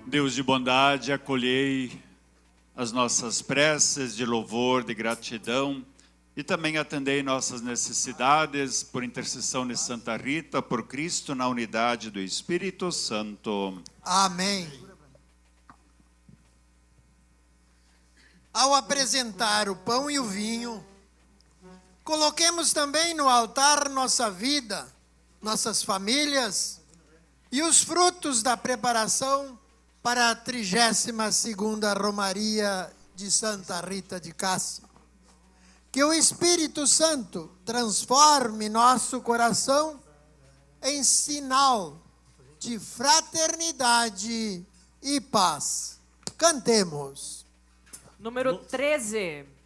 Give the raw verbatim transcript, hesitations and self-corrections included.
Deus de bondade, acolhei as nossas preces de louvor, de gratidão e também atendei nossas necessidades por intercessão de Santa Rita, por Cristo, na unidade do Espírito Santo. Amém. Ao apresentar o pão e o vinho, coloquemos também no altar nossa vida, nossas famílias e os frutos da preparação para a trigésima segunda Romaria de Santa Rita de Cássia. Que o Espírito Santo transforme nosso coração em sinal de fraternidade e paz. Cantemos. Número treze.